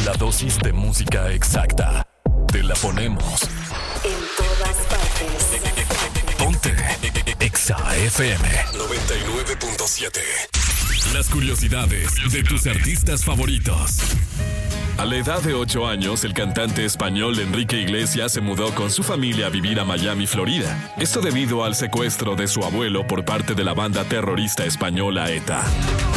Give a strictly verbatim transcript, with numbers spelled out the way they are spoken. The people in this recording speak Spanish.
La dosis de música exacta. Te la ponemos. En todas partes. Ponte Exa F M noventa y nueve punto siete. Las curiosidades de tus artistas favoritos. A la edad de ocho años, el cantante español Enrique Iglesias se mudó con su familia a vivir a Miami, Florida. Esto debido al secuestro de su abuelo por parte de la banda terrorista española ETA.